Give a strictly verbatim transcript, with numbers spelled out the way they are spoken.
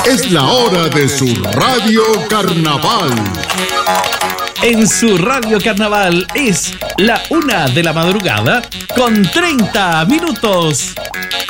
Es la hora de su Radio Carnaval. En su Radio Carnaval es la una de la madrugada con treinta minutos.